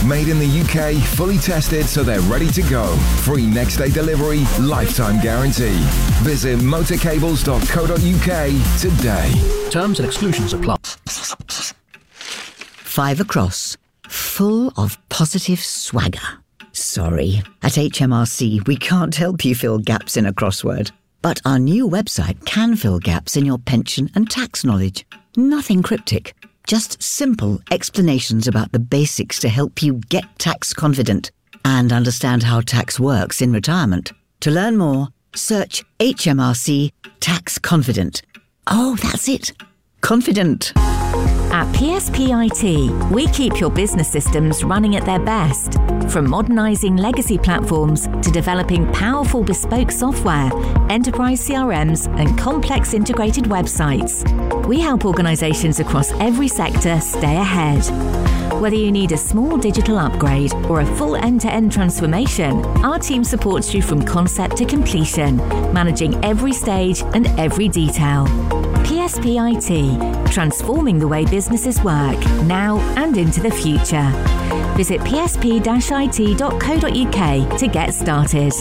Made in the UK, fully tested so they're ready to go. Free next day delivery, lifetime guarantee. Visit motorcables.co.uk today. Terms and exclusions apply. 5 across, full of positive swagger. Sorry, at HMRC we can't help you fill gaps in a crossword. But our new website can fill gaps in your pension and tax knowledge. Nothing cryptic, just simple explanations about the basics to help you get tax confident and understand how tax works in retirement. To learn more, search HMRC Tax Confident. Oh, that's it. Confident. At PSPIT, we keep your business systems running at their best. From modernising legacy platforms to developing powerful bespoke software, enterprise CRMs and complex integrated websites. We help organisations across every sector stay ahead. Whether you need a small digital upgrade or a full end-to-end transformation, our team supports you from concept to completion, managing every stage and every detail. PSPIT, transforming the way businesses work, now and into the future. Visit psp-it.co.uk to get started.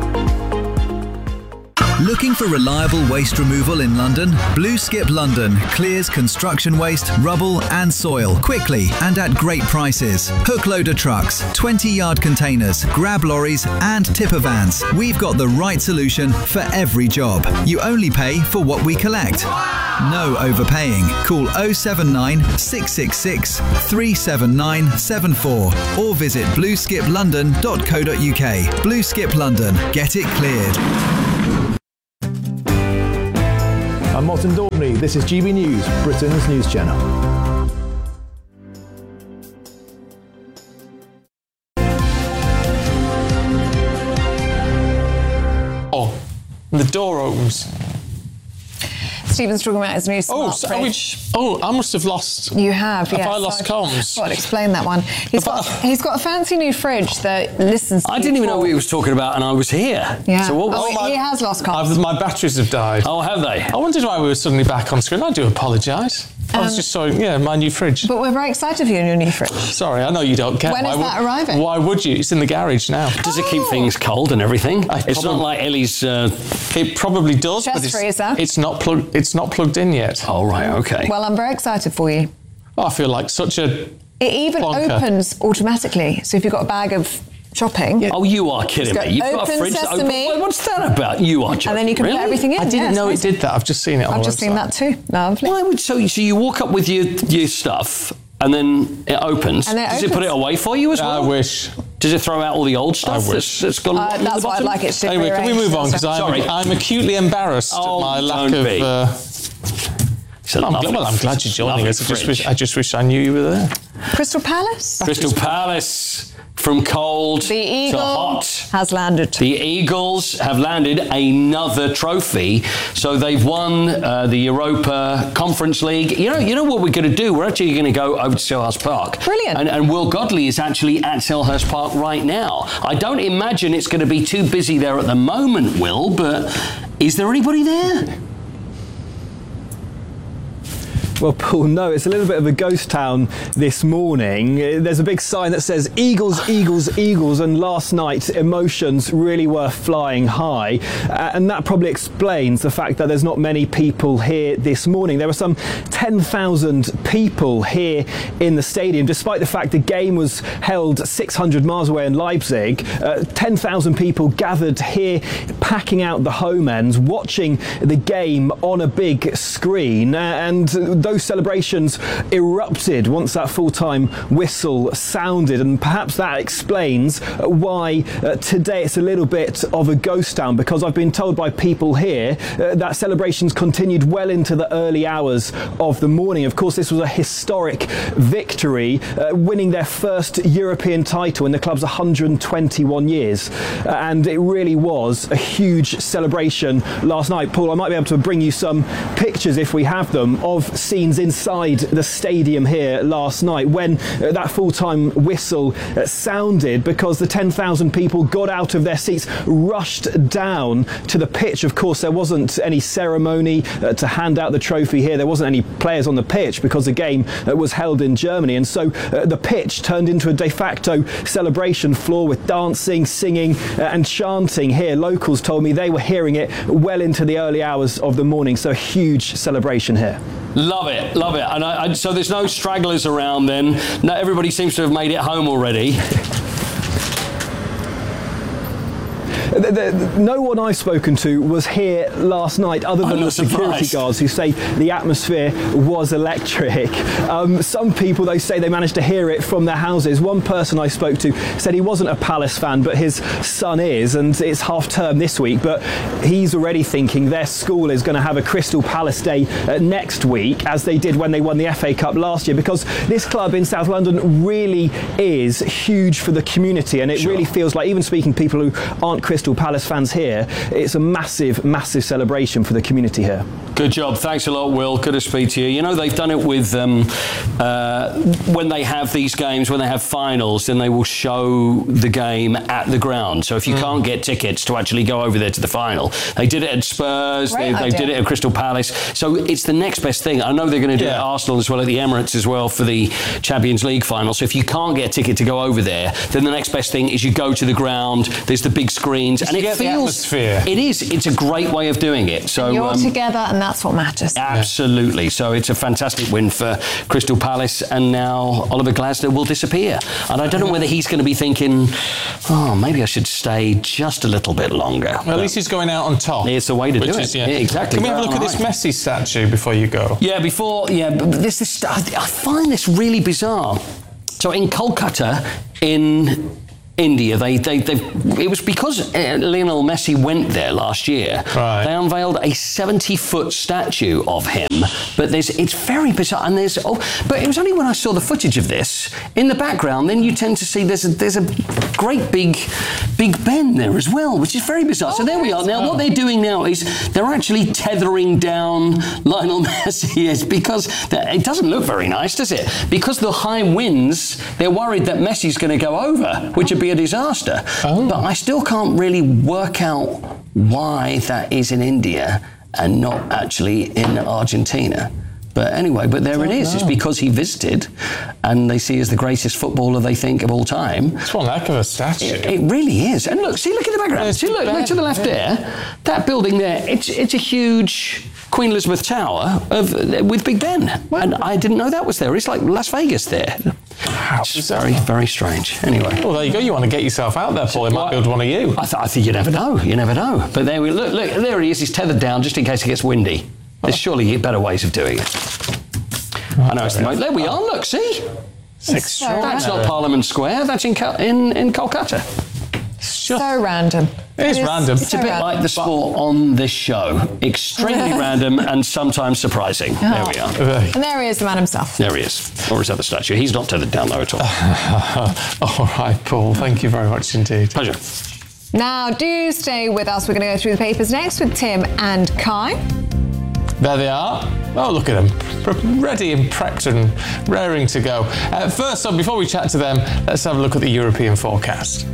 Looking for reliable waste removal in London? Blue Skip London clears construction waste, rubble and soil quickly and at great prices. Hook loader trucks, 20-yard containers, grab lorries and tipper vans. We've got the right solution for every job. You only pay for what we collect. No overpaying. Call 079 666 37974 or visit blueskiplondon.co.uk. Blue Skip London. Get it cleared. I'm Martin Daubney. This is GB News, Britain's news channel. Oh, the door opens. Stephen's talking about his new smart fridge. I must have lost. You have, yes. Have I lost comms? I'll explain that one. He's got a fancy new fridge that listens to I didn't even know what he was talking about, and I was here. Yeah. So what he has lost comms. My batteries have died. Oh, have they? I wondered why we were suddenly back on screen. I do apologise. I was just showing, my new fridge. But we're very excited for you and your new fridge. Sorry, I know you don't care. When is that arriving? Why would you? It's in the garage now. Does it keep things cold and everything? It's not like Ellie's... It probably does, Chest but freezer. It's not plugged in yet. Oh, right, okay. Well, I'm very excited for you. Oh, I feel like such a... It even plonker. Opens automatically. So if you've got a bag of shopping... Yeah. Oh, you are kidding me. You've got a fridge that opens... What's that about? You are joking. And then you can put everything in. I didn't know it did that. I've just seen it on the website. I've just seen that too. Lovely. Why would so you walk up with your stuff and then it opens? Does it put it away for you as well? I wish. Does it throw out all the old stuff? I wish. That's gone in that's the why I'd bottom? like it to be Anyway, can we move on? Because Sorry. I'm acutely embarrassed at my lack of... I'm glad you're joining us. I just wish I knew you were there. Crystal Palace? Crystal Palace, from cold to hot. Has landed. The Eagles have landed another trophy. So they've won the Europa Conference League. You know what we're going to do? We're actually going to go over to Selhurst Park. Brilliant. And Will Godley is actually at Selhurst Park right now. I don't imagine it's going to be too busy there at the moment, Will, but is there anybody there? Well, Paul, no, it's a little bit of a ghost town this morning. There's a big sign that says Eagles, Eagles, Eagles, and last night emotions really were flying high. And that probably explains the fact that there's not many people here this morning. There were some 10,000 people here in the stadium, despite the fact the game was held 600 miles away in Leipzig. 10,000 people gathered here, packing out the home ends, watching the game on a big screen. And those celebrations erupted once that full-time whistle sounded, and perhaps that explains why today it's a little bit of a ghost town, because I've been told by people here that celebrations continued well into the early hours of the morning. Of course, this was a historic victory, winning their first European title in the club's 121 years, and it really was a huge celebration last night. Paul, I might be able to bring you some pictures if we have them of scenes scenes inside the stadium here last night when that full-time whistle sounded, because the 10,000 people got out of their seats, rushed down to the pitch. Of course, there wasn't any ceremony to hand out the trophy here. There wasn't any players on the pitch because the game was held in Germany, and so the pitch turned into a de facto celebration floor with dancing, singing and chanting here. Locals told me they were hearing it well into the early hours of the morning, so a huge celebration here. Love it. And so there's no stragglers around then. No, everybody seems to have made it home already. No one I've spoken to was here last night other than the security guards, who say the atmosphere was electric. Some people, though, say they managed to hear it from their houses. One person I spoke to said he wasn't a Palace fan, but his son is, and it's half term this week, but he's already thinking their school is going to have a Crystal Palace Day next week, as they did when they won the FA Cup last year, because this club in South London really is huge for the community, and it really feels like, even speaking to people who aren't Crystal Palace fans here, it's a massive, massive celebration for the community here. Good job. Thanks a lot, Will. Good to speak to you. You know, they've done it with when they have these games, when they have finals, then they will show the game at the ground. So if you can't get tickets to actually go over there to the final, they did it at Spurs, they did it at Crystal Palace. So it's the next best thing. I know they're going to do it at Arsenal as well, at the Emirates as well, for the Champions League final. So if you can't get a ticket to go over there, then the next best thing is you go to the ground. There's the big screens, and it feels. It is. It's a great way of doing it. So you're together, and that's what matters. Absolutely. So it's a fantastic win for Crystal Palace, and now Oliver Glasner will disappear. And I don't know whether he's going to be thinking, maybe I should stay just a little bit longer. Well, at least he's going out on top. It's the way to do it. Yeah, exactly. Can we have a look at this Messi statue before you go? But I find this really bizarre. So in Kolkata, in India, it was because Lionel Messi went there last year. Right. They unveiled a 70-foot statue of him, but it's very bizarre. And but it was only when I saw the footage of this in the background, then you tend to see there's a great big Ben there as well, which is very bizarre. So there we are. Now what they're doing now is they're actually tethering down Lionel Messi, because it doesn't look very nice, does it? Because the high winds, they're worried that Messi's going to go over, which would be a disaster. But I still can't really work out why that is in India and not actually in Argentina. But anyway, there it is. It's because he visited, and they see as the greatest footballer, they think, of all time. It's one heck of a statue. It really is. And look in the background. See, look to the left there. That building there, it's a huge Queen Elizabeth Tower with Big Ben. And I didn't know that was there. It's like Las Vegas there. It's very, very strange. Anyway. Well, there you go. You want to get yourself out there, Paul. It might build one of you. I think you never know. You never know. But there we look. There he is. He's tethered down just in case it gets windy. There's surely better ways of doing it. I know. There we are. Look, see? That's not Parliament Square. That's in Kolkata. So random. It is random. It's a bit like the sport on this show. Extremely random and sometimes surprising. There we are. And there he is, the man himself. There he is. Or is that the statue? He's not tethered down, though, at all. All right, Paul. Thank you very much indeed. Pleasure. Now, do stay with us. We're going to go through the papers next with Tim and Kai. There they are. Oh, look at them. Ready and prepped and raring to go. First up, before we chat to them, let's have a look at the European forecast.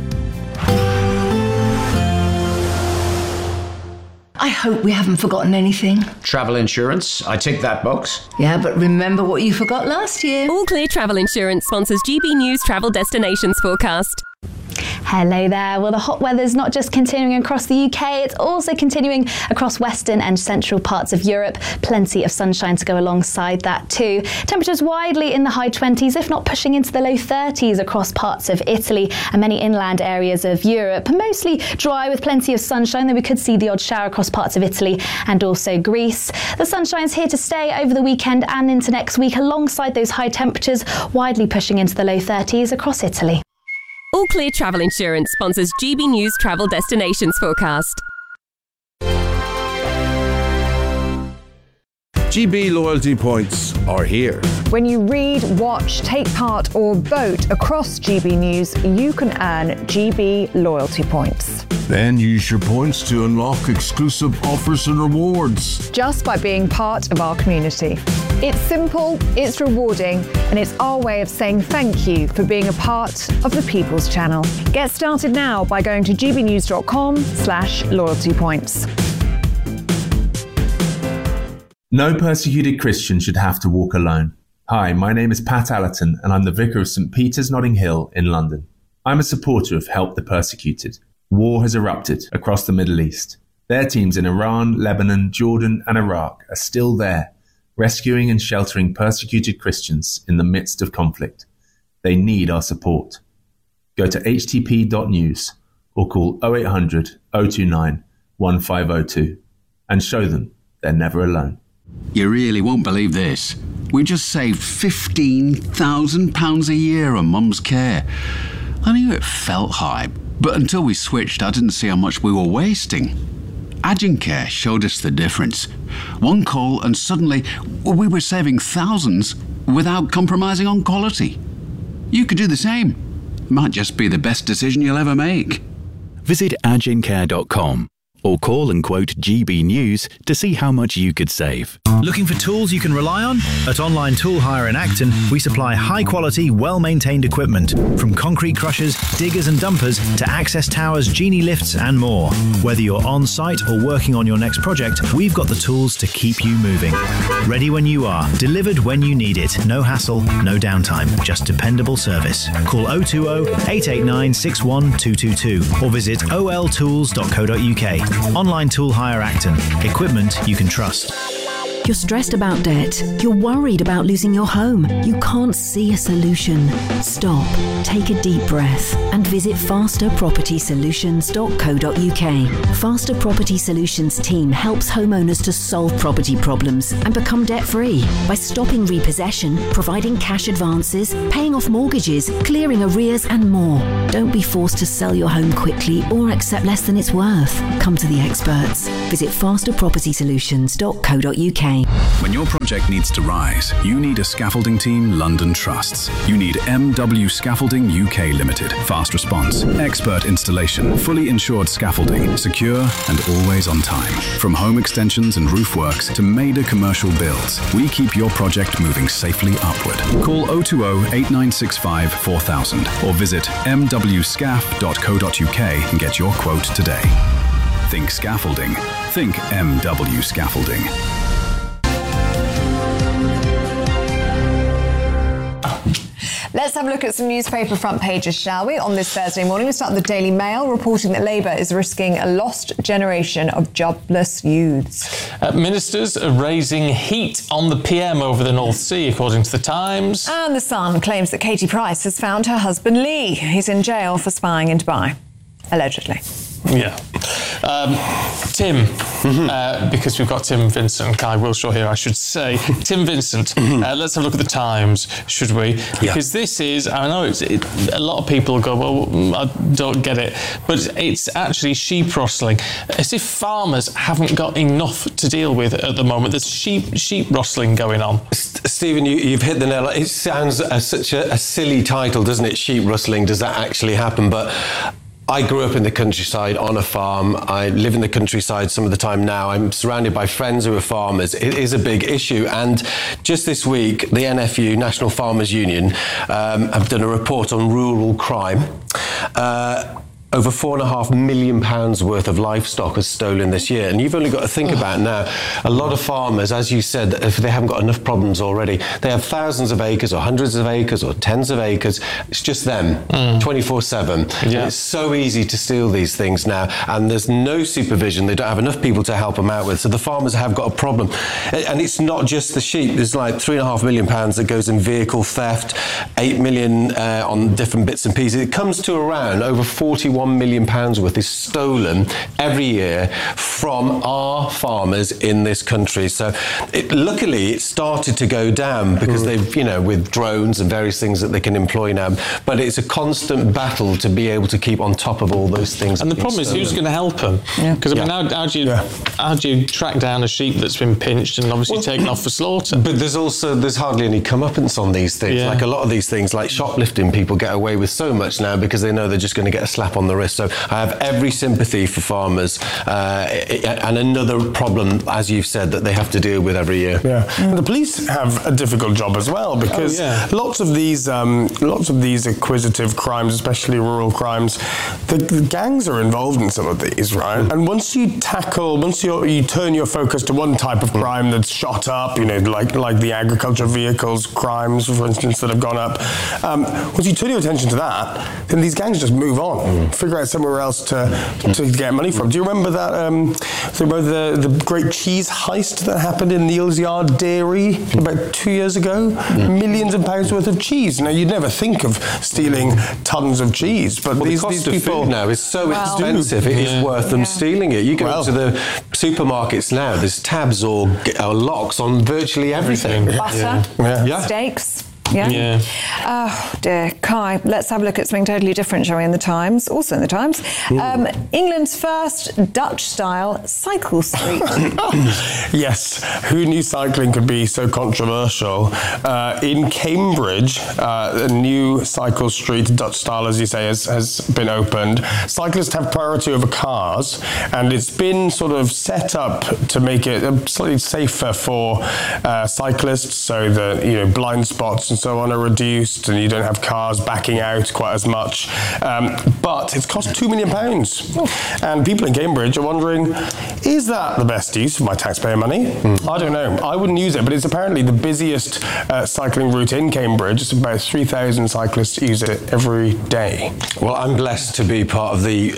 I hope we haven't forgotten anything. Travel insurance, I tick that box. Yeah, but remember what you forgot last year. All Clear Travel Insurance sponsors GB News Travel Destinations Forecast. Hello there. Well, the hot weather's not just continuing across the UK, it's also continuing across western and central parts of Europe. Plenty of sunshine to go alongside that too. Temperatures widely in the high 20s, if not pushing into the low 30s across parts of Italy and many inland areas of Europe. Mostly dry with plenty of sunshine, though we could see the odd shower across parts of Italy and also Greece. The sunshine's here to stay over the weekend and into next week, alongside those high temperatures, widely pushing into the low 30s across Italy. All Clear Travel Insurance sponsors GB News Travel Destinations Forecast. GB loyalty points are here. When you read, watch, take part or vote across GB News, you can earn GB loyalty points. Then use your points to unlock exclusive offers and rewards. Just by being part of our community. It's simple, it's rewarding, and it's our way of saying thank you for being a part of the People's Channel. Get started now by going to gbnews.com/loyalty points. No persecuted Christian should have to walk alone. Hi, my name is Pat Allerton and I'm the Vicar of St Peter's Notting Hill in London. I'm a supporter of Help the Persecuted. War has erupted across the Middle East. Their teams in Iran, Lebanon, Jordan and Iraq are still there, rescuing and sheltering persecuted Christians in the midst of conflict. They need our support. Go to htp.news or call 0800 029 1502 and show them they're never alone. You really won't believe this. We just saved £15,000 a year on Mum's care. I knew it felt high, but until we switched, I didn't see how much we were wasting. Agencare showed us the difference. One call and suddenly we were saving thousands without compromising on quality. You could do the same. Might just be the best decision you'll ever make. Visit agencare.com or call and quote GB News to see how much you could save. Looking for tools you can rely on? At Online Tool Hire in Acton, we supply high-quality, well-maintained equipment, from concrete crushers, diggers and dumpers to access towers, genie lifts and more. Whether you're on-site or working on your next project, we've got the tools to keep you moving. Ready when you are, delivered when you need it. No hassle, no downtime, just dependable service. Call 020-889-61222 or visit oltools.co.uk. Online Tool Hire Acton. Equipment you can trust. You're stressed about debt. You're worried about losing your home. You can't see a solution. Stop, take a deep breath and visit fasterpropertysolutions.co.uk. Faster Property Solutions team helps homeowners to solve property problems and become debt-free by stopping repossession, providing cash advances, paying off mortgages, clearing arrears and more. Don't be forced to sell your home quickly or accept less than it's worth. Come to the experts. Visit fasterpropertysolutions.co.uk. When your project needs to rise, you need a scaffolding team London trusts. You need MW Scaffolding UK Limited. Fast response, expert installation, fully insured scaffolding, secure and always on time. From home extensions and roof works to major commercial builds, we keep your project moving safely upward. Call 020-8965 4000 or visit mwscaf.co.uk and get your quote today. Think scaffolding. Think MW Scaffolding. Let's have a look at some newspaper front pages, shall we? On this Thursday morning, we start with the Daily Mail reporting that Labour is risking a lost generation of jobless youths. Ministers are raising heat on the PM over the North Sea, according to The Times. And The Sun claims that Katie Price has found her husband Lee. He's in jail for spying in Dubai, allegedly. Yeah. Tim, because we've got Tim Vincent and Kai Wilshaw here, I should say. Tim Vincent, let's have a look at The Times, should we? Because this is, I know a lot of people go, well, I don't get it, but it's actually sheep rustling. As if farmers haven't got enough to deal with at the moment. There's sheep rustling going on. Stephen, you've hit the nail. It sounds such a silly title, doesn't it? Sheep rustling, does that actually happen? But I grew up in the countryside on a farm. I live in the countryside some of the time now. I'm surrounded by friends who are farmers. It is a big issue. And just this week, the NFU, National Farmers Union, have done a report on rural crime. Over £4.5 million worth of livestock is stolen this year. And you've only got to think about now, a lot of farmers, as you said, if they haven't got enough problems already, they have thousands of acres or hundreds of acres or tens of acres. It's just them, 24/7. Yeah. It's so easy to steal these things now. And there's no supervision. They don't have enough people to help them out with. So the farmers have got a problem. And it's not just the sheep. There's like £3.5 million that goes in vehicle theft, 8 million on different bits and pieces. It comes to around over 41 £1 million worth is stolen every year from our farmers in this country. So luckily it started to go down because they've, with drones and various things that they can employ now, but it's a constant battle to be able to keep on top of all those things. And the problem is, who's going to help them? Because how do you track down a sheep that's been pinched and obviously taken off for slaughter? But there's hardly any comeuppance on these things. Like a lot of these things, like shoplifting, people get away with so much now because they know they're just going to get a slap on the wrist. So I have every sympathy for farmers, and another problem, as you've said, that they have to deal with every year. And the police have a difficult job as well, because lots of these acquisitive crimes, especially rural crimes, the gangs are involved in some of these, right? And once you turn your focus to one type of crime that's shot up, like the agriculture vehicles crimes, for instance, that have gone up. Once you turn your attention to that, then these gangs just move on, figure out somewhere else to get money from. Do you remember that? The great cheese heist that happened in Neal's Yard Dairy about 2 years ago? Millions of pounds worth of cheese. Now, you'd never think of stealing tons of cheese, but the cost of people food now is so expensive. It is worth them stealing it. You go to the supermarkets now. There's tabs or locks on virtually everything. Butter, steaks. Oh dear, Kai, let's have a look at something totally different, shall we, in the Times, also in the Times. England's first Dutch-style cycle street. Yes, who knew cycling could be so controversial? In Cambridge, a new cycle street, Dutch-style, as you say, has been opened. Cyclists have priority over cars, and it's been sort of set up to make it slightly safer for cyclists, so that blind spots and so on are reduced, and you don't have cars backing out quite as much. But it's cost £2 million, and people in Cambridge are wondering, is that the best use of my taxpayer money? I don't know. I wouldn't use it, but it's apparently the busiest cycling route in Cambridge. It's about 3,000 cyclists use it every day. Well, I'm blessed to be part of the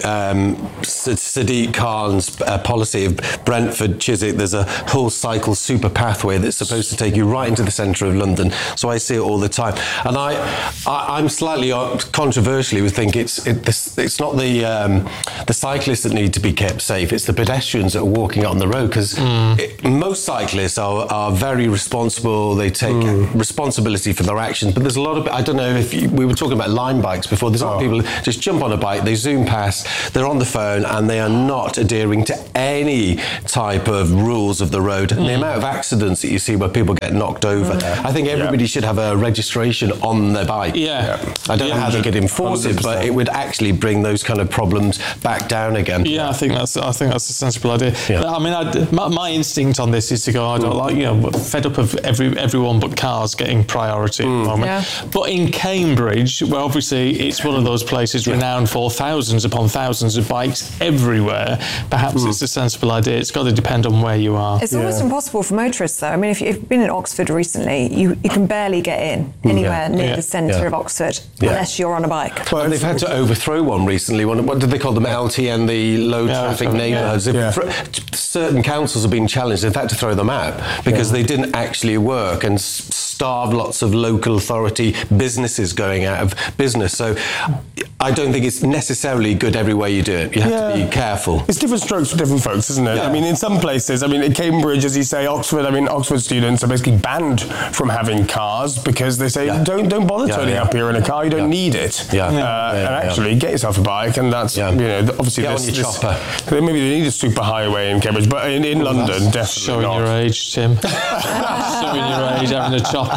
Sadiq Khan's policy of Brentford Chiswick. There's a whole cycle super pathway that's supposed to take you right into the centre of London. So I see it all the time, and I'm slightly controversially would think it's not the cyclists that need to be kept safe. It's the pedestrians that are walking on the road, because most cyclists are very responsible. They take responsibility for their actions. But there's a lot of, I don't know if we were talking about line bikes before. There's a lot of people who just jump on a bike, they zoom past, they're on the phone, and they are not adhering to any type of rules of the road. And the amount of accidents that you see where people get knocked over, I think everybody should have a registration on their bike. I don't know how they could enforce 100%. It, but it would actually bring those kind of problems back down again. I think that's a sensible idea. I mean, my instinct on this is to go, I don't like, fed up of everyone but cars getting priority at the moment. But in Cambridge, well, obviously it's one of those places renowned for thousands upon thousands of bikes everywhere. Perhaps it's a sensible idea. It's got to depend on where you are. It's almost impossible for motorists, though. I mean, if you've been in Oxford recently, you can barely get in anywhere near the centre of Oxford unless you're on a bike. Well, they've had to overthrow one recently. What did they call them? LTN, the low traffic neighbourhoods. Certain councils have been challenged. They've had to throw them out because they didn't actually work and starved lots of local authority businesses going out of business. So I don't think it's necessarily good every way you do it. You have to be careful. It's different strokes for different folks, isn't it? I mean, in some places, in Cambridge, as you say, Oxford, Oxford students are basically banned from having cars because they say, don't bother turning up here in a car, you don't need it. And actually, get yourself a bike, and that's, obviously... Get on your chopper. Maybe they need a super highway in Cambridge, but in London, definitely showing not. Your age, Tim. Showing your age, having a chopper.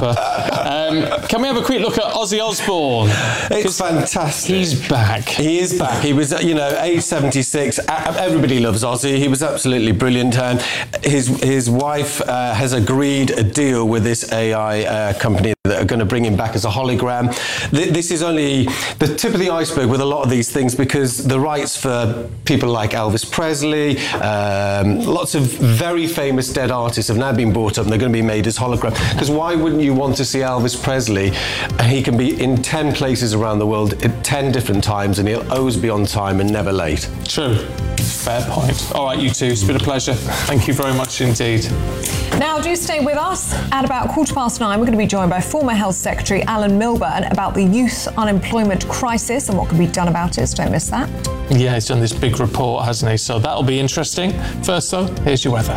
Can we have a quick look at Ozzy Osbourne? It's fantastic. He's back. He is back. He was, age 76. Everybody loves Ozzy. He was absolutely brilliant. And his wife has agreed a deal with this AI company that are going to bring him back as a hologram. This is only the tip of the iceberg with a lot of these things, because the rights for people like Elvis Presley, lots of very famous dead artists have now been brought up, and they're going to be made as hologram. Because why wouldn't you want to see Elvis Elvis Presley, and he can be in 10 places around the world at 10 different times, and he'll always be on time and never late. True. Fair point. All right, you two, it's been a pleasure. Thank you very much indeed. Now, do stay with us. At about 9:15, we're going to be joined by former Health Secretary Alan Milburn about the youth unemployment crisis and what can be done about it. So don't miss that. Yeah, he's done this big report, hasn't he? So that'll be interesting. First, though, here's your weather.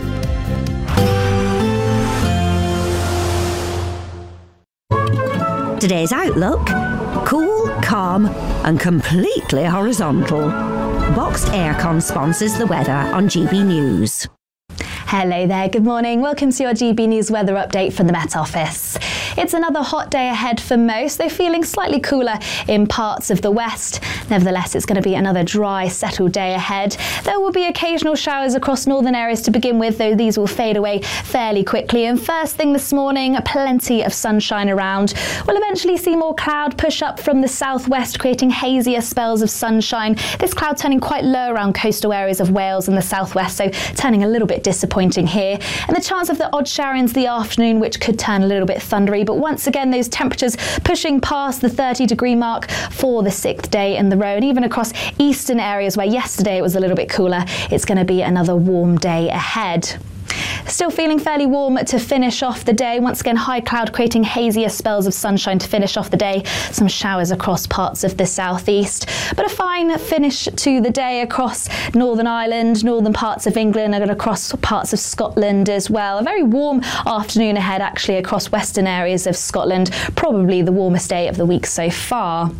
Today's outlook: cool, calm and completely horizontal. Boxed Aircon sponsors the weather on GB News. Hello there, good morning. Welcome to your GB News weather update from the Met Office. It's another hot day ahead for most, though feeling slightly cooler in parts of the west. Nevertheless, it's going to be another dry, settled day ahead. There will be occasional showers across northern areas to begin with, though these will fade away fairly quickly. And first thing this morning, plenty of sunshine around. We'll eventually see more cloud push up from the southwest, creating hazier spells of sunshine. This cloud turning quite low around coastal areas of Wales and the southwest, so turning a little bit disappointing here. And the chance of the odd shower into the afternoon, which could turn a little bit thundery. But once again, those temperatures pushing past the 30-degree mark for the 6th day in the row. And even across eastern areas where yesterday it was a little bit cooler, it's going to be another warm day ahead. Still feeling fairly warm to finish off the day. Once again, high cloud creating hazier spells of sunshine to finish off the day. Some showers across parts of the southeast. But a fine finish to the day across Northern Ireland, northern parts of England and across parts of Scotland as well. A very warm afternoon ahead actually across western areas of Scotland. Probably the warmest day of the week so far.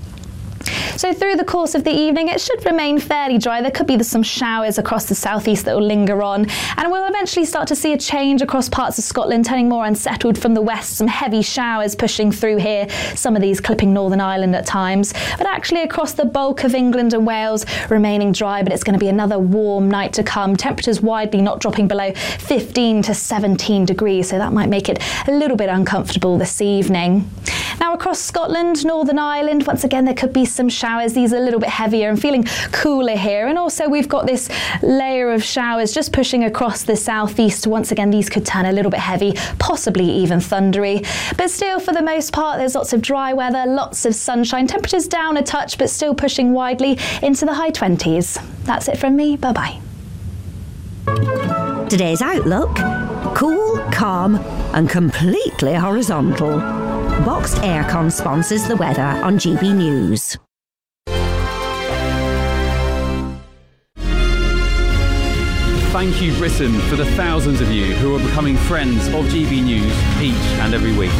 So through the course of the evening, it should remain fairly dry. There could be some showers across the southeast that will linger on. And we'll eventually start to see a change across parts of Scotland, turning more unsettled from the west. Some heavy showers pushing through here, some of these clipping Northern Ireland at times. But actually across the bulk of England and Wales, remaining dry, but it's going to be another warm night to come. Temperatures widely not dropping below 15 to 17 degrees, so that might make it a little bit uncomfortable this evening. Now across Scotland, Northern Ireland, once again there could be some showers. These are a little bit heavier and feeling cooler here. And also we've got this layer of showers just pushing across the southeast. Once again, these could turn a little bit heavy, possibly even thundery. But still, for the most part, there's lots of dry weather, lots of sunshine. Temperatures down a touch, but still pushing widely into the high 20s. That's it from me. Bye-bye. Today's outlook: cool, calm and completely horizontal. Boxed Aircon sponsors the weather on GB News. Thank you, Britain, for the thousands of you who are becoming friends of GB News each and every week.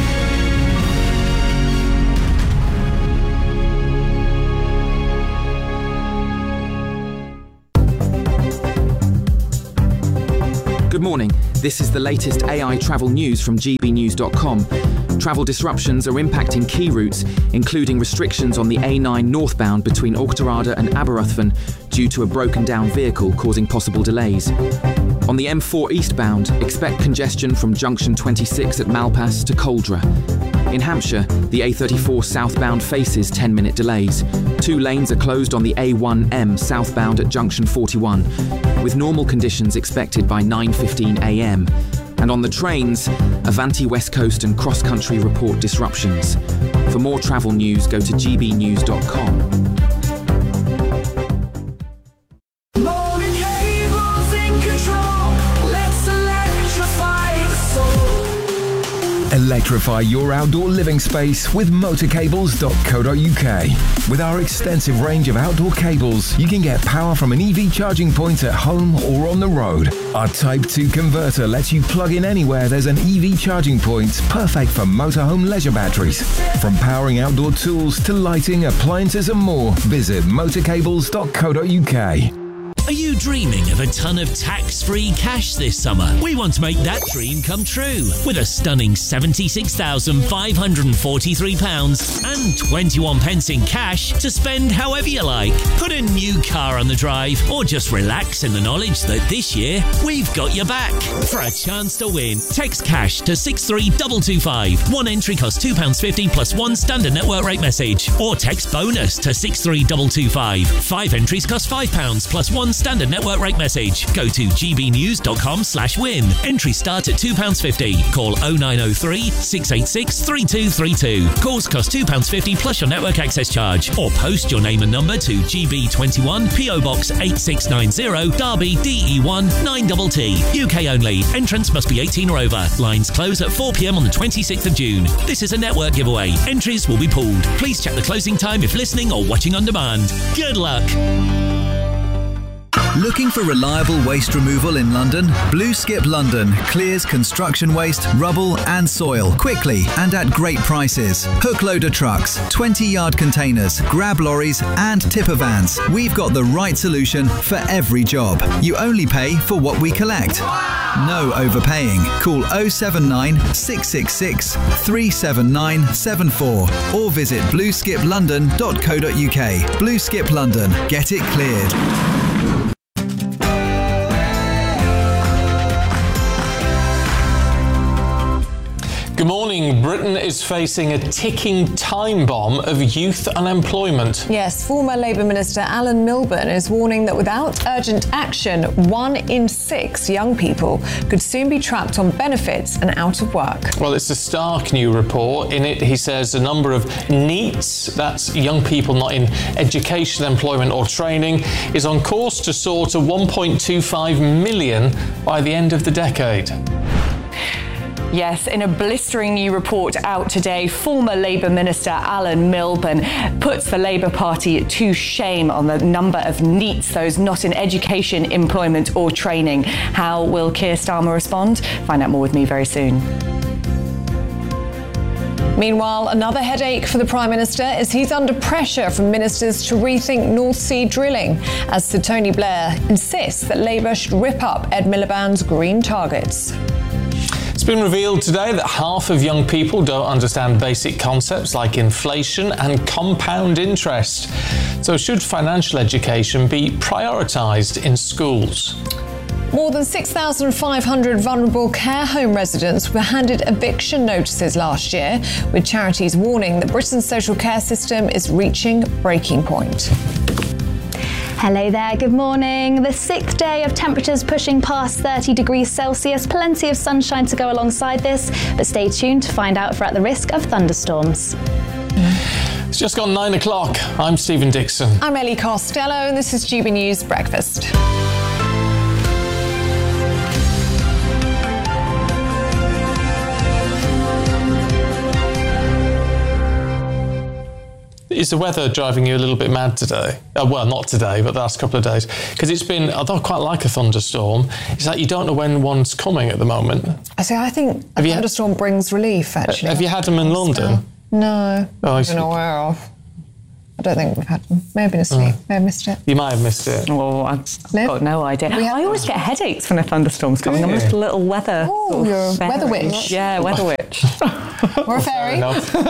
Good morning. This is the latest AI travel news from gbnews.com. Travel disruptions are impacting key routes, including restrictions on the A9 northbound between Auchterarder and Aberystwyth due to a broken down vehicle causing possible delays. On the M4 eastbound, expect congestion from junction 26 at Malpas to Coldra. In Hampshire, the A34 southbound faces 10-minute delays. 2 lanes are closed on the A1M southbound at junction 41, with normal conditions expected by 9:15 a.m. And on the trains, Avanti West Coast and Cross Country report disruptions. For more travel news, go to gbnews.com. Electrify your outdoor living space with motorcables.co.uk. With our extensive range of outdoor cables, you can get power from an EV charging point at home or on the road. Our Type 2 converter lets you plug in anywhere there's an EV charging point, perfect for motorhome leisure batteries. From powering outdoor tools to lighting, appliances and more, visit motorcables.co.uk. Are you dreaming of a ton of tax-free cash this summer? We want to make that dream come true with a stunning £76,543 and 21 pence in cash to spend however you like. Put a new car on the drive or just relax in the knowledge that this year we've got your back. For a chance to win, text cash to 63225. One entry costs £2.50 plus one standard network rate message. Or text bonus to 63225. 5 entries cost £5 plus one non-standard network rate message. Go to gbnews.com/win. Entries start at £2.50. Call 0903 686 3232. Calls cost £2.50 plus your network access charge. Or post your name and number to GB21 PO Box 8690 Derby DE1 9TT. UK only. Entrance must be 18 or over. Lines close at 4 p.m. on the 26th of June. This is a network giveaway. Entries will be pulled. Please check the closing time if listening or watching on demand. Good luck. Looking for reliable waste removal in London? Blue Skip London clears construction waste, rubble and soil quickly and at great prices. Hook loader trucks, 20-yard containers, grab lorries and tipper vans. We've got the right solution for every job. You only pay for what we collect. No overpaying. Call 079 666 37974 or visit blueskiplondon.co.uk. Blue Skip London. Get it cleared. Good morning. Britain is facing a ticking time bomb of youth unemployment. Yes, former Labour Minister Alan Milburn is warning that without urgent action, 1 in 6 young people could soon be trapped on benefits and out of work. Well, it's a stark new report. In it, he says the number of NEETs, that's young people not in education, employment or training, is on course to soar to 1.25 million by the end of the decade. Yes, in a blistering new report out today, former Labour Minister Alan Milburn puts the Labour Party to shame on the number of NEETs, those not in education, employment or training. How will Keir Starmer respond? Find out more with me very soon. Meanwhile, another headache for the Prime Minister as he's under pressure from ministers to rethink North Sea drilling, as Sir Tony Blair insists that Labour should rip up Ed Miliband's green targets. It's been revealed today that half of young people don't understand basic concepts like inflation and compound interest. So should financial education be prioritised in schools? More than 6,500 vulnerable care home residents were handed eviction notices last year, with charities warning that Britain's social care system is reaching breaking point. Hello there, good morning. The 6th day of temperatures pushing past 30 degrees Celsius. Plenty of sunshine to go alongside this, but stay tuned to find out if we're at the risk of thunderstorms. It's just gone 9 o'clock. I'm Stephen Dixon. I'm Ellie Costello, and this is GB News Breakfast. Is the weather driving you a little bit mad today? Well, not today, but the last couple of days. Because it's been, although I quite like a thunderstorm, it's like you don't know when one's coming at the moment. I think a thunderstorm brings relief, actually. Have you had them in London? No, I've been aware of. I don't think we've had them. May have been asleep. May have missed it. You might have missed it. Oh, I've got no idea. I always get headaches when a thunderstorm's coming. I'm just a little weather. Oh, you're a weather witch. Yeah, weather witch. Or a fairy.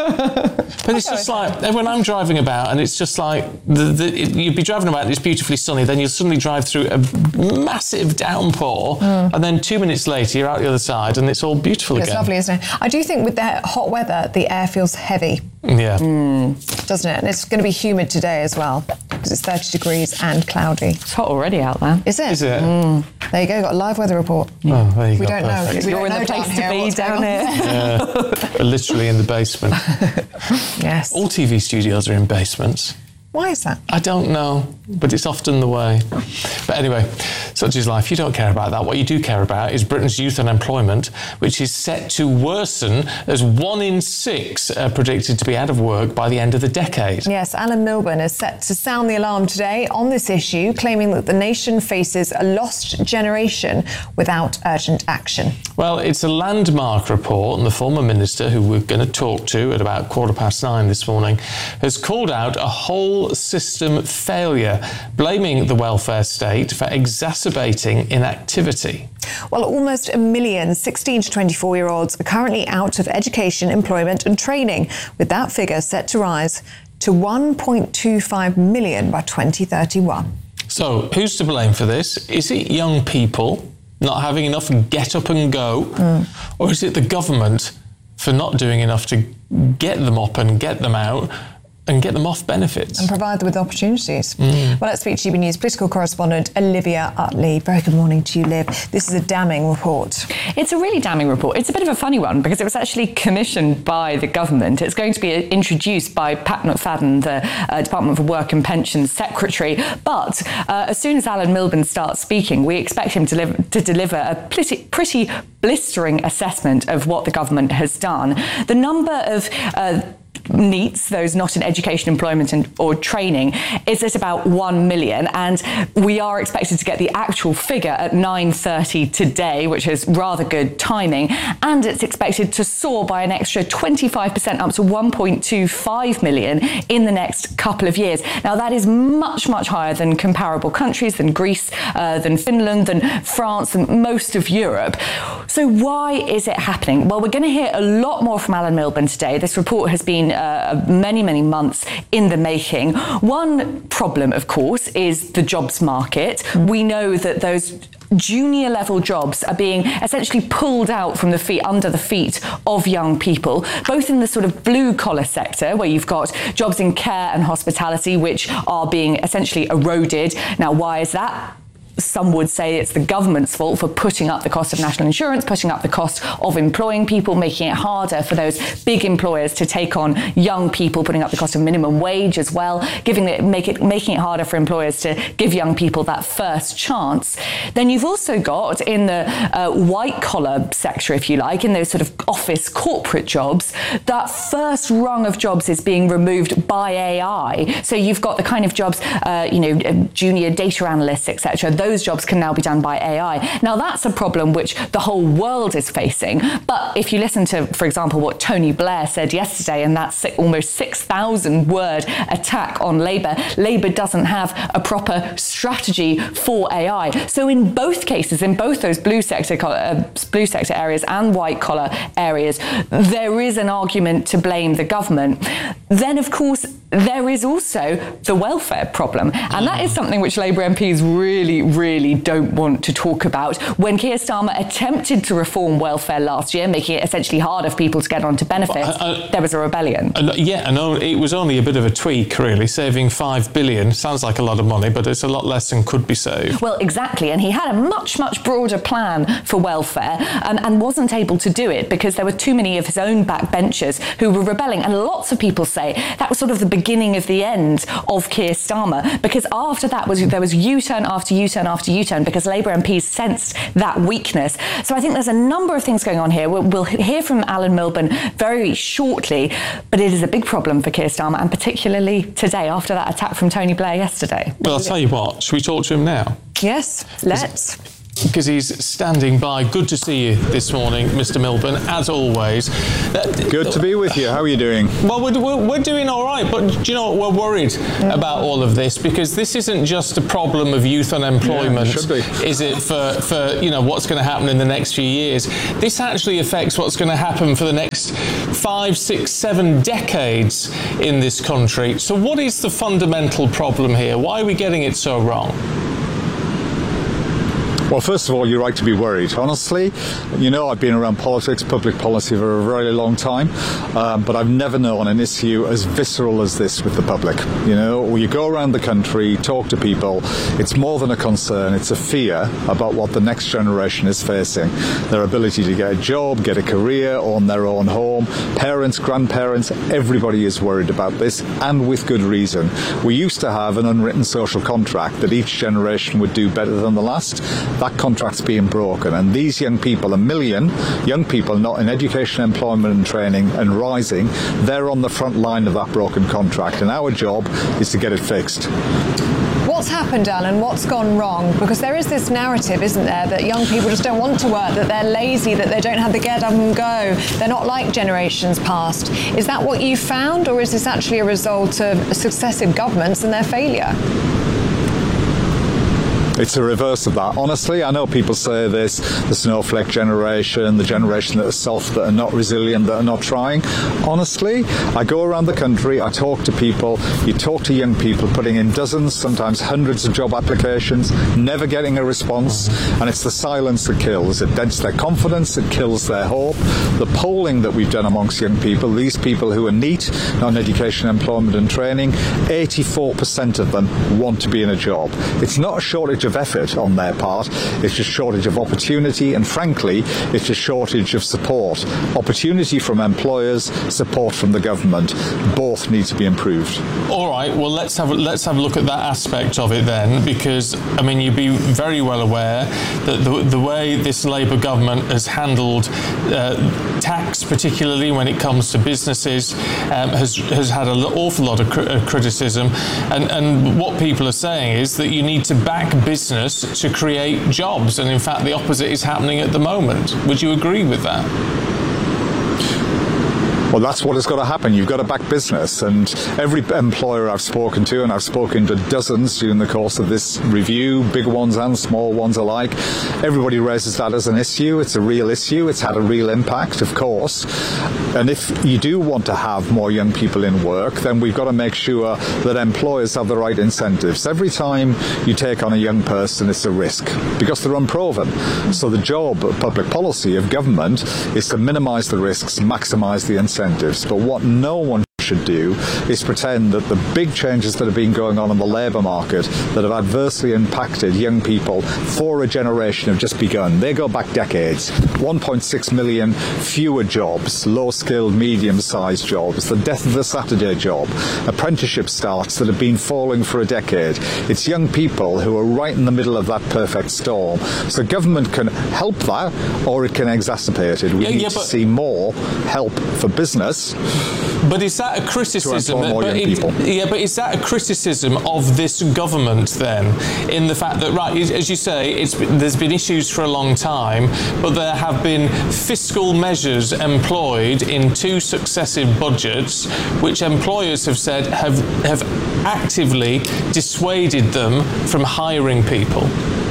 But it's just like, when I'm driving about and it's just like, you'd be driving about and it's beautifully sunny, then you'll suddenly drive through a massive downpour and then 2 minutes later you're out the other side and it's all beautiful again. It's lovely, isn't it? I do think with the hot weather, the air feels heavy. Yeah. Doesn't it? And it's going to be humid today as well because it's 30 degrees and cloudy. It's hot already out there. Is it? Is it? There you go, got a live weather report. Oh, there you go. We don't know. You're in the place to be down here. Yeah. We're literally in the basement. Yes. All TV studios are in basements. Why is that? I don't know, but it's often the way. But anyway, such is life. You don't care about that. What you do care about is Britain's youth unemployment, which is set to worsen as 1 in 6 are predicted to be out of work by the end of the decade. Yes, Alan Milburn is set to sound the alarm today on this issue, claiming that the nation faces a lost generation without urgent action. Well, it's a landmark report, and the former minister, who we're going to talk to at about 9:15 this morning, has called out a whole system failure, blaming the welfare state for exacerbating inactivity. Well, almost 1 million 16 to 24-year-olds are currently out of education, employment and training, with that figure set to rise to 1.25 million by 2031. So, who's to blame for this? Is it young people not having enough get up and go? Or is it the government for not doing enough to get them up and get them out and get them off benefits. And provide them with opportunities. Well, let's speak to GB News political correspondent Olivia Utley. Very good morning to you, Liv. This is a damning report. It's a really damning report. It's a bit of a funny one because it was actually commissioned by the government. It's going to be introduced by Pat McFadden, the Department for Work and Pensions Secretary. But as soon as Alan Milburn starts speaking, we expect him to deliver a pretty blistering assessment of what the government has done. The number of NEETs, those not in education, employment or training, is at about 1 million, and we are expected to get the actual figure at 9:30 today, which is rather good timing, and it's expected to soar by an extra 25% up to 1.25 million in the next couple of years. Now that is much higher than comparable countries, than Greece, than Finland, than France, than most of Europe. So why is it happening? Well, we're going to hear a lot more from Alan Milburn today. This report has been many months in the making. One problem, of course, is the jobs market. We know that those junior level jobs are being essentially pulled out from under the feet of young people, both in the sort of blue collar sector where you've got jobs in care and hospitality which are being essentially eroded. Now, why is that? Some would say it's the government's fault for putting up the cost of national insurance, putting up the cost of employing people, making it harder for those big employers to take on young people, putting up the cost of minimum wage as well, making it harder for employers to give young people that first chance. Then you've also got in the white collar sector, if you like, in those sort of office corporate jobs, that first rung of jobs is being removed by AI. So you've got the kind of jobs, junior data analysts, etc. Those jobs can now be done by AI. Now, that's a problem which the whole world is facing. But if you listen to, for example, what Tony Blair said yesterday, and that almost 6,000-word attack on Labour, Labour doesn't have a proper strategy for AI. So in both cases, in both those blue sector areas and white collar areas, there is an argument to blame the government. Then, of course, there is also the welfare problem. And that is something which Labour MPs really don't want to talk about. When Keir Starmer attempted to reform welfare last year, making it essentially harder for people to get onto benefits, there was a rebellion. It was only a bit of a tweak, really. Saving $5 billion sounds like a lot of money, but it's a lot less than could be saved. Well, exactly. And he had a much broader plan for welfare and wasn't able to do it because there were too many of his own backbenchers who were rebelling. And lots of people say that was sort of the beginning of the end of Keir Starmer, because after that there was U-turn after U-turn after U-turn because Labour MPs sensed that weakness. So I think there's a number of things going on here. We'll hear from Alan Milburn very shortly, but it is a big problem for Keir Starmer, and particularly today after that attack from Tony Blair yesterday. Well, I'll tell you what, should we talk to him now? Yes, let's. Because he's standing by. Good to see you this morning, Mr. Milburn, as always. Good to be with you. How are you doing? Well, we're doing all right, but do you know what? We're worried about all of this because this isn't just a problem of youth unemployment. Yeah, it should be. Is it for what's going to happen in the next few years? This actually affects what's going to happen for the next 5, 6, 7 decades in this country. So what is the fundamental problem here? Why are we getting it so wrong? Well, first of all, you're right to be worried. Honestly, I've been around politics, public policy for a very long time, but I've never known an issue as visceral as this with the public. You go around the country, talk to people, it's more than a concern, it's a fear about what the next generation is facing. Their ability to get a job, get a career, own their own home, parents, grandparents, everybody is worried about this, and with good reason. We used to have an unwritten social contract that each generation would do better than the last. That contract's being broken, and these young people, 1 million young people not in education, employment and training and rising, they're on the front line of that broken contract, and our job is to get it fixed. What's happened, Alan? What's gone wrong? Because there is this narrative, isn't there, that young people just don't want to work, that they're lazy, that they don't have the get up and go. They're not like generations past. Is that what you found, or is this actually a result of successive governments and their failure? It's a reverse of that. Honestly, I know people say this, the snowflake generation, the generation that are soft, that are not resilient, that are not trying. Honestly, I go around the country, I talk to people, you talk to young people putting in dozens, sometimes hundreds of job applications, never getting a response, and it's the silence that kills. It dents their confidence, it kills their hope. The polling that we've done amongst young people, these people who are NEET, non-education, employment and training, 84% of them want to be in a job. It's not a shortage of effort on their part, it's a shortage of opportunity, and frankly, it's a shortage of support. Opportunity from employers, support from the government. Both need to be improved. All right, well, let's have a look at that aspect of it then, because, I mean, you'd be very well aware that the way this Labour government has handled tax, particularly when it comes to businesses, has had an awful lot of criticism. And what people are saying is that you need to back business to create jobs. And in fact, the opposite is happening at the moment. Would you agree with that? Well, that's what has got to happen. You've got to back business. And every employer I've spoken to, and I've spoken to dozens during the course of this review, big ones and small ones alike, everybody raises that as an issue. It's a real issue. It's had a real impact, of course. And if you do want to have more young people in work, then we've got to make sure that employers have the right incentives. Every time you take on a young person, it's a risk because they're unproven. So the job of public policy, of government, is to minimise the risks, maximise the incentives. But what no one should do is pretend that the big changes that have been going on in the labour market that have adversely impacted young people for a generation have just begun. They go back decades. 1.6 million fewer jobs, low-skilled, medium-sized jobs, the death of the Saturday job, apprenticeship starts that have been falling for a decade. It's young people who are right in the middle of that perfect storm. So government can help that, or it can exacerbate it. We need to see more help for business. But is that a criticism? But is that a criticism of this government then, in the fact that, right, as you say, there's been issues for a long time, but there have been fiscal measures employed in 2 successive budgets, which employers have said have actively dissuaded them from hiring people?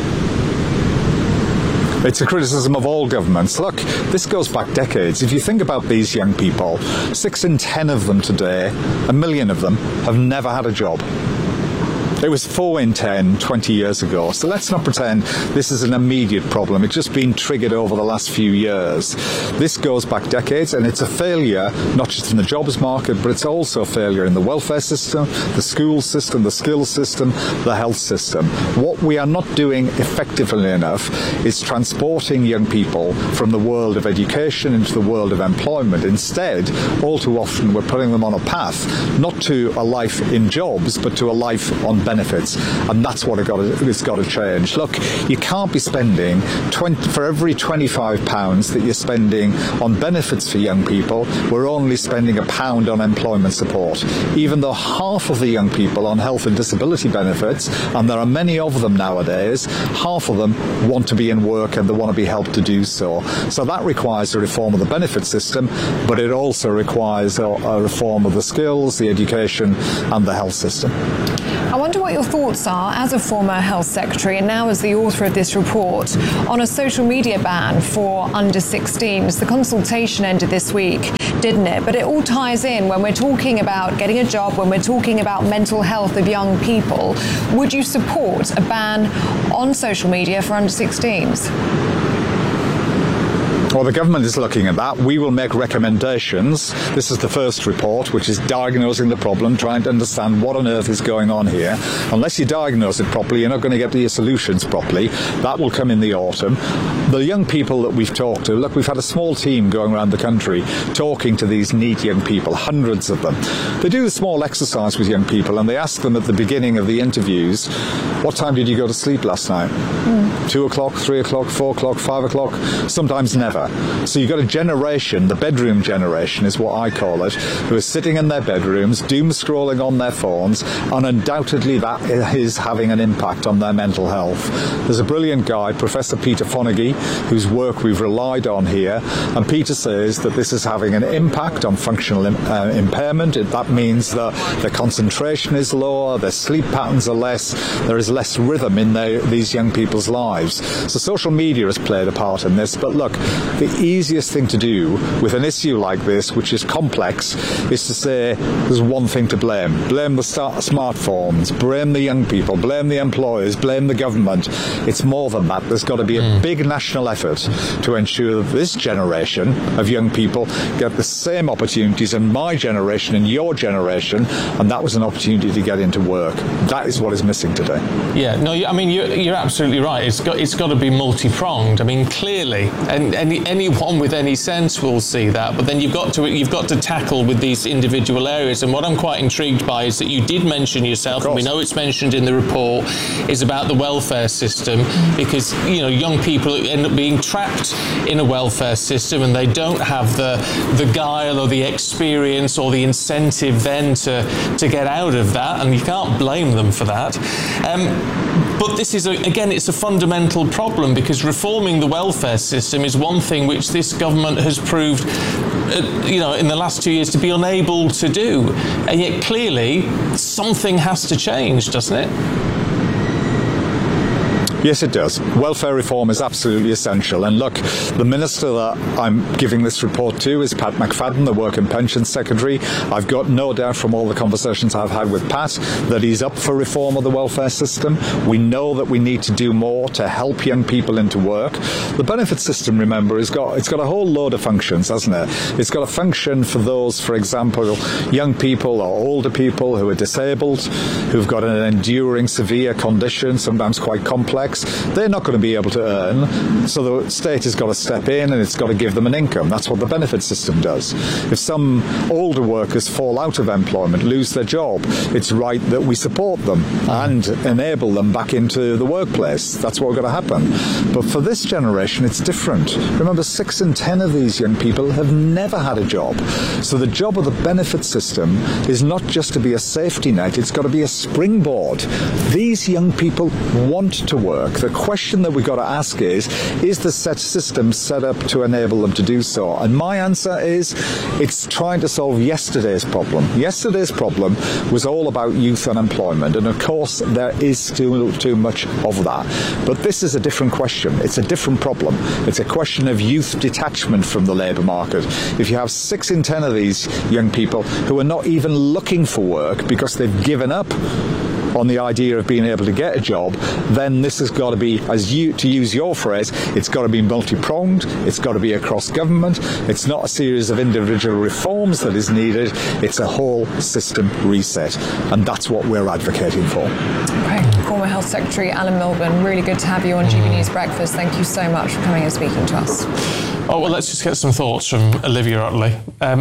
It's a criticism of all governments. Look, this goes back decades. If you think about these young people, 6 in 10 of them today, 1 million of them, have never had a job. It was 4 in 10 20 years ago. So let's not pretend this is an immediate problem. It's just been triggered over the last few years. This goes back decades, and it's a failure, not just in the jobs market, but it's also a failure in the welfare system, the school system, the skills system, the health system. What we are not doing effectively enough is transporting young people from the world of education into the world of employment. Instead, all too often, we're putting them on a path, not to a life in jobs, but to a life on benefits, and that's what it's got to change. Look, you can't be spending for every £25 that you're spending on benefits for young people, we're only spending £1 on employment support, even though half of the young people on health and disability benefits, and there are many of them nowadays, half of them want to be in work and they want to be helped to do so. So that requires a reform of the benefit system, but it also requires a reform of the skills, the education and the health system. I wonder what your thoughts are as a former health secretary and now as the author of this report on a social media ban for under 16s. The consultation ended this week, didn't it? But it all ties in when we're talking about getting a job, when we're talking about mental health of young people. Would you support a ban on social media for under 16s? Well, the government is looking at that. We will make recommendations. This is the first report, which is diagnosing the problem, trying to understand what on earth is going on here. Unless you diagnose it properly, you're not going to get to your solutions properly. That will come in the autumn. The young people that we've talked to, look, we've had a small team going around the country talking to these NEET young people, hundreds of them. They do a small exercise with young people and they ask them at the beginning of the interviews, what time did you go to sleep last night? 2 o'clock, 3 o'clock, 4 o'clock, 5 o'clock? Sometimes never. never. So you've got a generation, the bedroom generation is what I call it, who are sitting in their bedrooms, doom scrolling on their phones, and undoubtedly that is having an impact on their mental health. There's a brilliant guy, Professor Peter Fonagy, whose work we've relied on here, and Peter says that this is having an impact on functional impairment. That means that their concentration is lower, their sleep patterns are less, there is less rhythm in these young people's lives. So social media has played a part in this, but look, the easiest thing to do with an issue like this, which is complex, is to say there's one thing to blame. Blame the smartphones, blame the young people, blame the employers, blame the government. It's more than that. There's got to be a big national effort to ensure that this generation of young people get the same opportunities in my generation and your generation, and that was an opportunity to get into work. That is what is missing today. Yeah, no, I mean, you're absolutely right. It's got to be multi-pronged. I mean, clearly, and anyone with any sense will see that, but then you've got to tackle with these individual areas. And what I'm quite intrigued by is that you did mention yourself, and we know it's mentioned in the report, is about the welfare system, because, you know, young people end up being trapped in a welfare system and they don't have the guile or the experience or the incentive then to get out of that, and you can't blame them for that. But this is, again, it's a fundamental problem, because reforming the welfare system is one thing which this government has proved, in the last 2 years to be unable to do. And yet clearly something has to change, doesn't it? Yes, it does. Welfare reform is absolutely essential. And look, the minister that I'm giving this report to is Pat McFadden, the Work and Pensions Secretary. I've got no doubt from all the conversations I've had with Pat that he's up for reform of the welfare system. We know that we need to do more to help young people into work. The benefit system, remember, it's got a whole load of functions, hasn't it? It's got a function for those, for example, young people or older people who are disabled, who've got an enduring severe condition, sometimes quite complex. They're not going to be able to earn, so the state has got to step in and it's got to give them an income. That's what the benefit system does. If some older workers fall out of employment, lose their job, it's right that we support them and enable them back into the workplace. That's what's going to happen. But for this generation, it's different. Remember, 6 in 10 of these young people have never had a job. So the job of the benefit system is not just to be a safety net, it's got to be a springboard. These young people want to work. The question that we've got to ask is the system set up to enable them to do so? And my answer is, it's trying to solve yesterday's problem. Yesterday's problem was all about youth unemployment, and of course there is still too much of that. But this is a different question. It's a different problem. It's a question of youth detachment from the labour market. If you have 6 in 10 of these young people who are not even looking for work because they've given up on the idea of being able to get a job, then this has got to be, to use your phrase, it's got to be multi-pronged, it's got to be across government. It's not a series of individual reforms that is needed, it's a whole system reset, and that's what we're advocating for. Right. Former Health Secretary Alan Milburn, really good to have you on GB News Breakfast. Thank you so much for coming and speaking to us. Oh, well, let's just get some thoughts from Olivia Otley.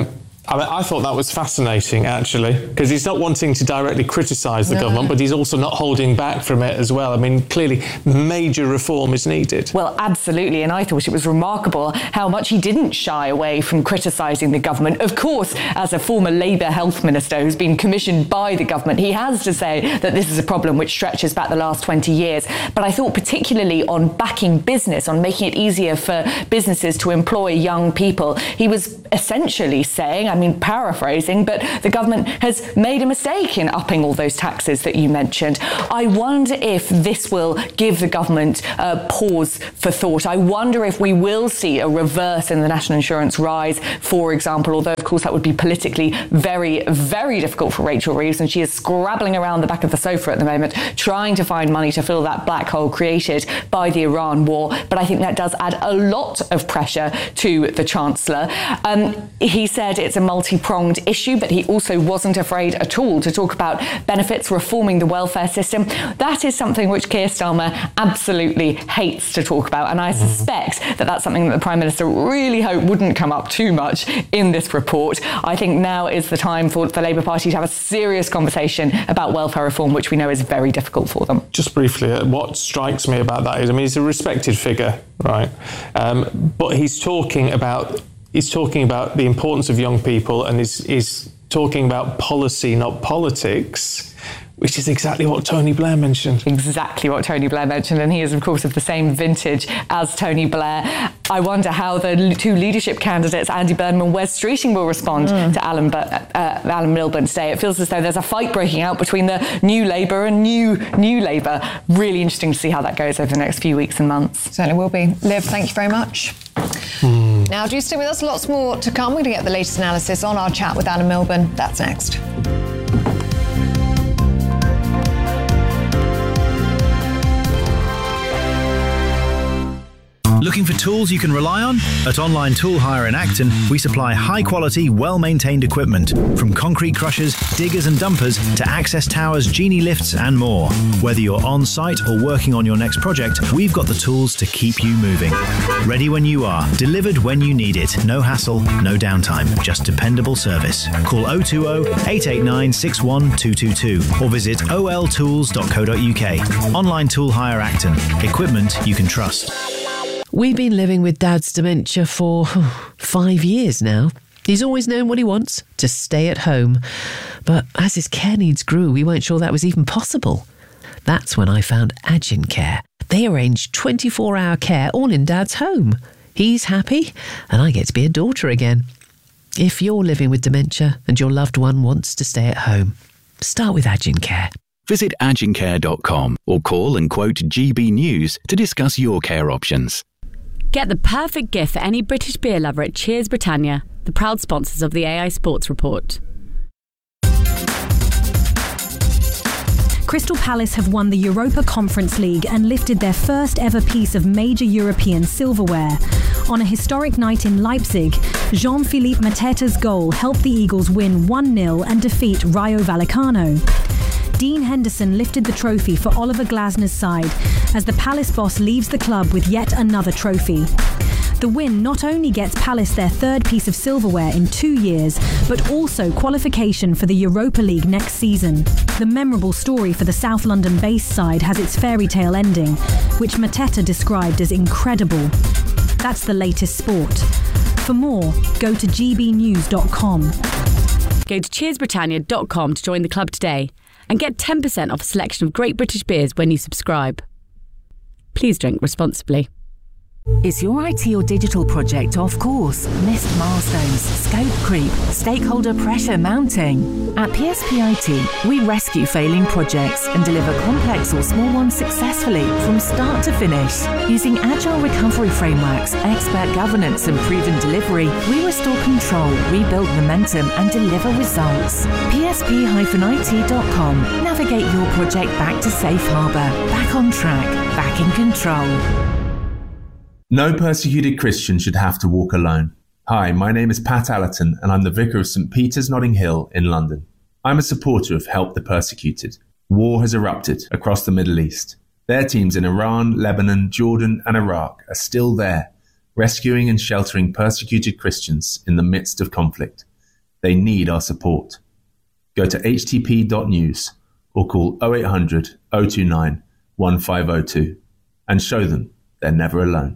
I thought that was fascinating, actually, because he's not wanting to directly criticise the government, but he's also not holding back from it as well. I mean, clearly, major reform is needed. Well, absolutely, and I thought it was remarkable how much he didn't shy away from criticising the government. Of course, as a former Labour health minister who's been commissioned by the government, he has to say that this is a problem which stretches back the last 20 years. But I thought particularly on backing business, on making it easier for businesses to employ young people, he was essentially saying, paraphrasing, but the government has made a mistake in upping all those taxes that you mentioned. I wonder if this will give the government a pause for thought. I wonder if we will see a reverse in the national insurance rise, for example, although, of course, that would be politically very, very difficult for Rachel Reeves, and she is scrabbling around the back of the sofa at the moment, trying to find money to fill that black hole created by the Iran war. But I think that does add a lot of pressure to the Chancellor. He said it's a multi-pronged issue, but he also wasn't afraid at all to talk about benefits, reforming the welfare system. That is something which Keir Starmer absolutely hates to talk about, and I suspect that that's something that the Prime Minister really hoped wouldn't come up too much in this report. I think now is the time for the Labour Party to have a serious conversation about welfare reform, which we know is very difficult for them. Just briefly, what strikes me about that is, I mean, he's a respected figure, right? But he's talking about the importance of young people, and is talking about policy, not politics, which is exactly what Tony Blair mentioned. Exactly what Tony Blair mentioned, and he is, of course, of the same vintage as Tony Blair. I wonder how the two leadership candidates, Andy Burnham and Wes Streeting, will respond to Alan Milburn today. It feels as though there's a fight breaking out between the New Labour and New Labour. Really interesting to see how that goes over the next few weeks and months. Certainly will be. Liv, thank you very much. Now, do stay with us. Lots more to come. We're going to get the latest analysis on our chat with Alan Milburn. That's next. Looking for tools you can rely on? At Online Tool Hire in Acton, we supply high-quality, well-maintained equipment, from concrete crushers, diggers and dumpers to access towers, genie lifts and more. Whether you're on-site or working on your next project, we've got the tools to keep you moving. Ready when you are, delivered when you need it. No hassle, no downtime, just dependable service. Call 020-889-61222 or visit oltools.co.uk. Online Tool Hire Acton. Equipment you can trust. We've been living with Dad's dementia for 5 years now. He's always known what he wants, to stay at home. But as his care needs grew, we weren't sure that was even possible. That's when I found Agincare. They arrange 24-hour care all in Dad's home. He's happy, and I get to be a daughter again. If you're living with dementia and your loved one wants to stay at home, start with Agincare. Visit agincare.com or call and quote GB News to discuss your care options. Get the perfect gift for any British beer lover at Cheers Britannia, the proud sponsors of the AI Sports Report. Crystal Palace have won the Europa Conference League and lifted their first ever piece of major European silverware. On a historic night in Leipzig, Jean-Philippe Mateta's goal helped the Eagles win 1-0 and defeat Rayo Vallecano. Dean Henderson lifted the trophy for Oliver Glasner's side as the Palace boss leaves the club with yet another trophy. The win not only gets Palace their third piece of silverware in 2 years, but also qualification for the Europa League next season. The memorable story for the South London-based side has its fairy tale ending, which Mateta described as incredible. That's the latest sport. For more, go to gbnews.com. Go to cheersbritannia.com to join the club today and get 10% off a selection of great British beers when you subscribe. Please drink responsibly. Is your IT or digital project off course? Missed milestones, scope creep, stakeholder pressure mounting? At PSP IT, we rescue failing projects and deliver complex or small ones successfully from start to finish. Using agile recovery frameworks, expert governance and proven delivery, we restore control, rebuild momentum and deliver results. PSP-IT.com. Navigate your project back to safe harbour, back on track, back in control. No persecuted Christian should have to walk alone. Hi, my name is Pat Allerton and I'm the Vicar of St. Peter's, Notting Hill in London. I'm a supporter of Help the Persecuted. War has erupted across the Middle East. Their teams in Iran, Lebanon, Jordan and Iraq are still there, rescuing and sheltering persecuted Christians in the midst of conflict. They need our support. Go to htp.news or call 0800 029 1502 and show them they're never alone.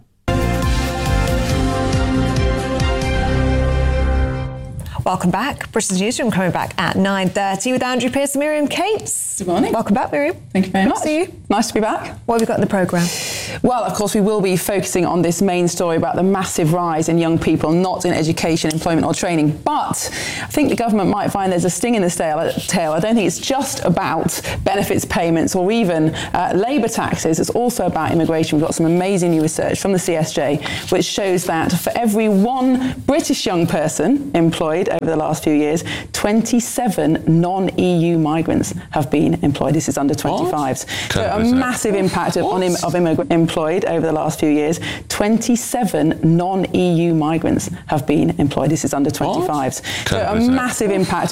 Welcome back. Britain's Newsroom coming back at 9:30 with Andrew Pearce and Miriam Cates. Good morning. Welcome back, Miriam. Thank you very much. Nice to see you. Nice to be back. What have we got in the programme? Well, of course, we will be focusing on this main story about the massive rise in young people not in education, employment or training. But I think the government might find there's a sting in the tail. I don't think it's just about benefits payments or even labour taxes. It's also about immigration. We've got some amazing new research from the CSJ, which shows that for every one British young person employed over the last few years, 27 non-EU migrants have been employed. This is under 25s. So a massive impact of employed over the last few years. 27 non-EU migrants have been employed. This is under 25s. So a massive impact